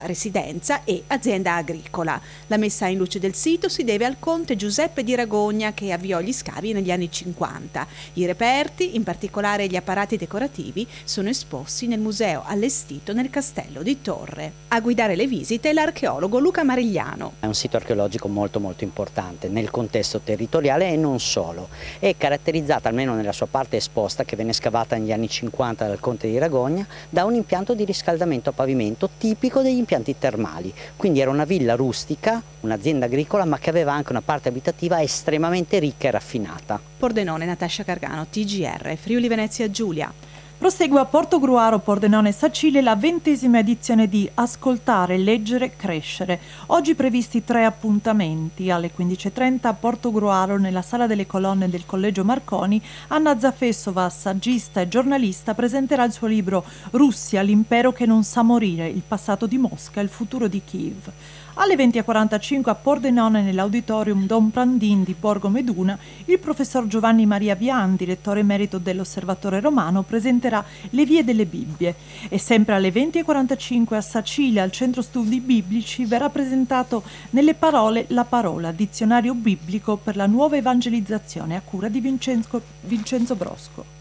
residenza e azienda agricola. La messa in luce del sito si deve al conte Giuseppe di Ragogna, che avviò gli scavi negli anni 50. I reperti, in particolare gli apparati decorativi, sono esposti nel museo allestito nel castello di Torre. A guidare le visite è l'archeologo Luca Marigliano. È un sito archeologico molto importante nel contesto territoriale e non solo. È caratterizzata, almeno nella sua parte esposta, che venne scavata negli anni 50 dal conte di Ragogna, da un impianto di riscaldamento a pavimento tipico degli impianti termali. Quindi era una villa rustica, un'azienda agricola, ma che aveva anche una parte abitativa estremamente ricca e raffinata. Pordenone, Natascia Cargano, TGR, Friuli Venezia Giulia. Prosegue a Portogruaro, Pordenone e Sacile la 20ª edizione di Ascoltare, Leggere, Crescere. Oggi previsti 3 appuntamenti. Alle 15:30 a Portogruaro, nella Sala delle Colonne del Collegio Marconi, Anna Zafessova, saggista e giornalista, presenterà il suo libro Russia, l'impero che non sa morire, il passato di Mosca e il futuro di Kiev. Alle 20:45 a Pordenone, nell'Auditorium Don Prandin di Borgo Meduna, il professor Giovanni Maria Vian, direttore emerito dell'Osservatore Romano, presenterà Le vie delle Bibbie. E sempre alle 20:45 a Sacile, al Centro Studi Biblici, verrà presentato Nelle parole la parola, dizionario biblico per la nuova evangelizzazione, a cura di Vincenzo Brosco.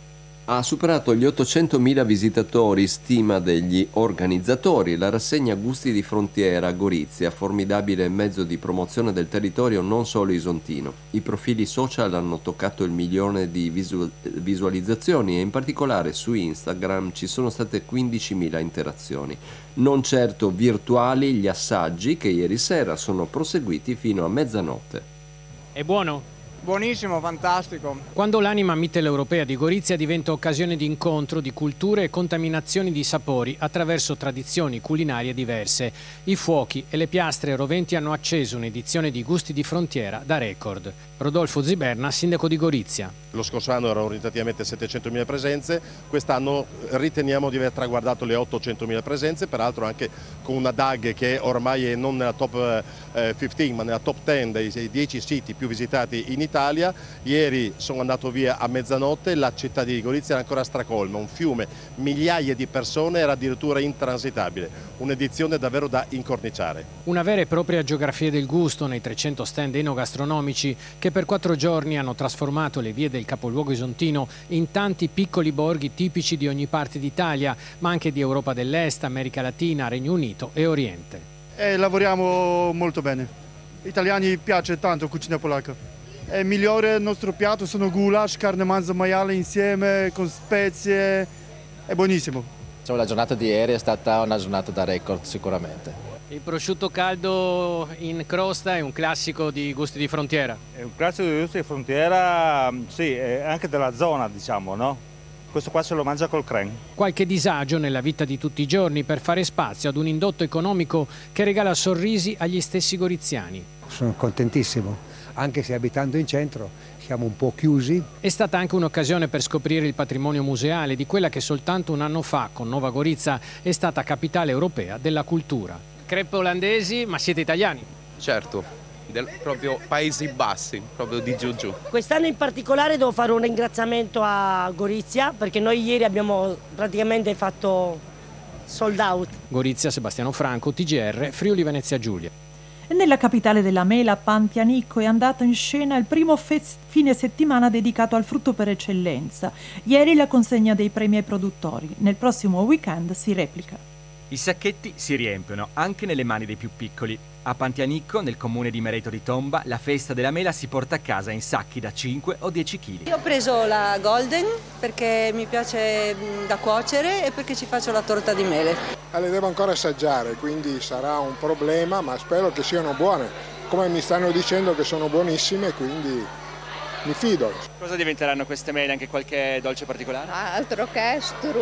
Ha superato gli 800.000 visitatori, stima degli organizzatori, la rassegna Gusti di Frontiera a Gorizia, formidabile mezzo di promozione del territorio non solo isontino. I profili social hanno toccato il 1.000.000 di visualizzazioni e in particolare su Instagram ci sono state 15.000 interazioni. Non certo virtuali gli assaggi che ieri sera sono proseguiti fino a mezzanotte. È buono? Buonissimo, fantastico. Quando l'anima mitteleuropea di Gorizia diventa occasione di incontro di culture e contaminazioni di sapori attraverso tradizioni culinarie diverse. I fuochi e le piastre roventi hanno acceso un'edizione di Gusti di Frontiera da record. Rodolfo Ziberna, sindaco di Gorizia. Lo scorso anno erano orientativamente 700.000 presenze, quest'anno riteniamo di aver traguardato le 800.000 presenze, peraltro anche con una DAG che ormai è non nella top 15 ma nella top 10 dei 10 siti più visitati in Italia. Ieri sono andato via a mezzanotte, la città di Gorizia era ancora stracolma, un fiume, migliaia di persone, era addirittura intransitabile, un'edizione davvero da incorniciare. Una vera e propria geografia del gusto nei 300 stand enogastronomici che per 4 giorni hanno trasformato le vie del capoluogo isontino in tanti piccoli borghi tipici di ogni parte d'Italia, ma anche di Europa dell'Est, America Latina, Regno Unito e Oriente. Lavoriamo molto bene. Italiani piace tanto cucina polacca. È migliore il nostro piatto, sono goulash, carne manzo maiale insieme con spezie, è buonissimo. La giornata di ieri è stata una giornata da record sicuramente. Il prosciutto caldo in crosta è un classico di Gusti di Frontiera. È un classico di Gusti di Frontiera, sì, anche della zona, diciamo, no? Questo qua se lo mangia col crème. Qualche disagio nella vita di tutti i giorni per fare spazio ad un indotto economico che regala sorrisi agli stessi goriziani. Sono contentissimo, anche se abitando in centro siamo un po' chiusi. È stata anche un'occasione per scoprire il patrimonio museale di quella che soltanto un anno fa, con Nova Gorizia, è stata capitale europea della cultura. Crepe olandesi, ma siete italiani? Certo, proprio Paesi Bassi, proprio di giù giù. Quest'anno in particolare devo fare un ringraziamento a Gorizia, perché noi ieri abbiamo praticamente fatto sold out. Gorizia, Sebastiano Franco, TGR, Friuli Venezia Giulia. E nella capitale della mela, Pantianicco, è andato in scena il primo fine settimana dedicato al frutto per eccellenza. Ieri la consegna dei premi ai produttori. Nel prossimo weekend si replica. I sacchetti si riempiono anche nelle mani dei più piccoli. A Pantianicco, nel comune di Mereto di Tomba, la festa della mela si porta a casa in sacchi da 5 o 10 kg. Io ho preso la Golden perché mi piace da cuocere e perché ci faccio la torta di mele. Le devo ancora assaggiare, quindi sarà un problema, ma spero che siano buone. Come mi stanno dicendo che sono buonissime, quindi mi fido. Cosa diventeranno queste mele? Anche qualche dolce particolare? Altro che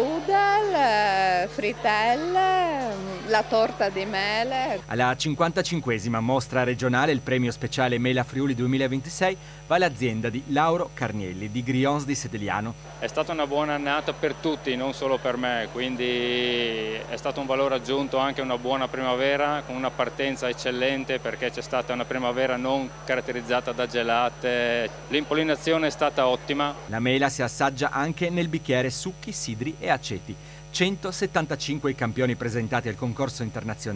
strudel, frittelle, la torta di mele. Alla 55esima mostra regionale, il premio speciale Mela Friuli 2026 va all'azienda di Lauro Carnielli di Grions di Sedeliano. È stata una buona annata per tutti, non solo per me, quindi è stato un valore aggiunto anche una buona primavera con una partenza eccellente perché c'è stata una primavera non caratterizzata da gelate. L'impollinazione è stata ottima. La mela si assaggia anche nel bicchiere succhi, sidri e aceti. 175 i campioni presentati al concorso internazionale.